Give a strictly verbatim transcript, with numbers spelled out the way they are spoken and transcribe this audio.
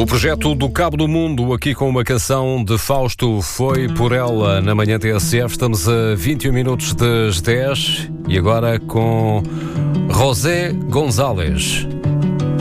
O projeto do Cabo do Mundo, aqui com uma canção de Fausto, Foi Por Ela, na manhã T S F. Estamos a vinte e um minutos das dez e agora com José González.